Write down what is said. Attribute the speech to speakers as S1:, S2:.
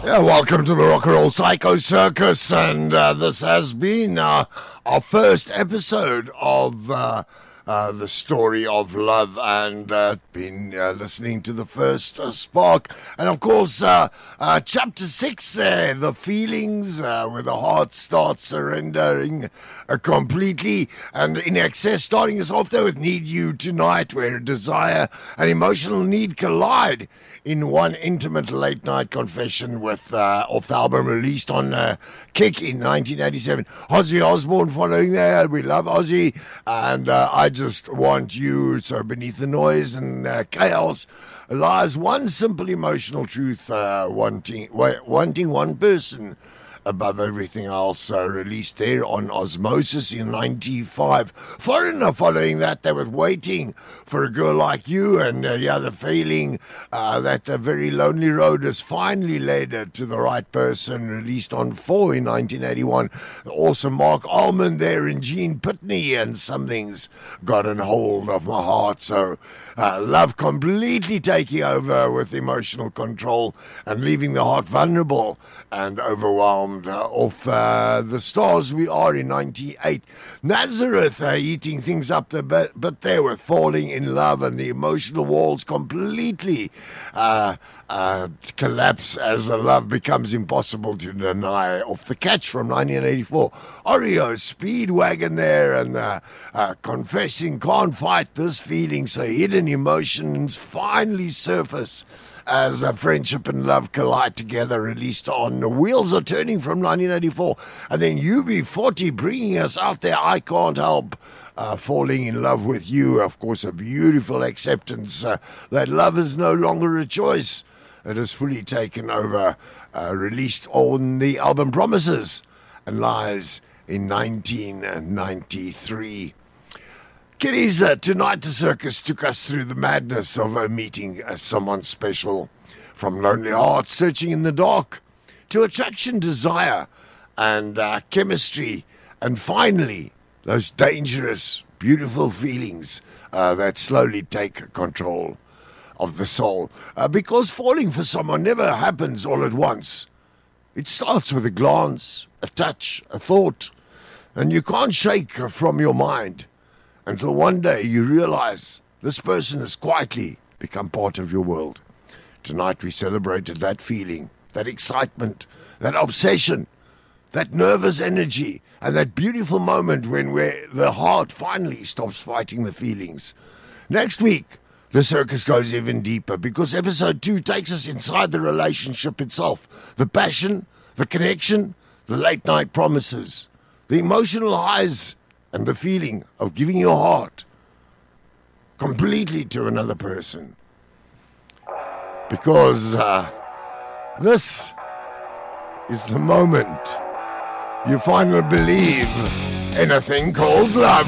S1: Yeah, welcome to the Rock and Roll Psycho Circus, and this has been our first episode of the story of love, and been listening to the first spark, and of course chapter 6 there, the feelings, where the heart starts surrendering completely, and in excess, starting us off there with Need You Tonight, where desire and emotional need collide in one intimate late-night confession with off the album released on Kick in 1987. Ozzy Osbourne following there. We love Ozzy, and I just want you. So beneath the noise and chaos lies one simple emotional truth, wanting one person above everything else, released there on Osmosis in 95. Foreigner following that, they were waiting for a girl like you, and the feeling that the very lonely road has finally led to the right person, released on 4 in 1981. Also Mark Almond there and Gene Pitney, and Something's Gotten Hold of My Heart. So love completely taking over with emotional control and leaving the heart vulnerable and overwhelmed. Off the Stars We Are in 98. Nazareth eating things up there, but they were falling in love, and the emotional walls completely collapse as the love becomes impossible to deny. Off The Catch from 1984. Oreo Speedwagon there, and confessing can't fight this feeling, so hidden emotions finally surface as friendship and love collide together, released on The Wheels Are Turning from 1984. And then UB40 bringing us out there, I Can't Help Falling in Love with You. Of course, a beautiful acceptance that love is no longer a choice. It has fully taken over, released on the album Promises and Lies in 1993. Kiddies, tonight the circus took us through the madness of meeting someone special. From lonely hearts searching in the dark to attraction, desire, and chemistry, and finally those dangerous, beautiful feelings that slowly take control of the soul. Because falling for someone never happens all at once. It starts with a glance, a touch, a thought, and you can't shake from your mind until one day you realize this person has quietly become part of your world. Tonight we celebrated that feeling, that excitement, that obsession, that nervous energy, and that beautiful moment where the heart finally stops fighting the feelings. Next week, the circus goes even deeper, because episode 2 takes us inside the relationship itself. The passion, the connection, the late night promises, the emotional highs, and the feeling of giving your heart completely to another person. Because this is the moment you finally believe in a thing called love.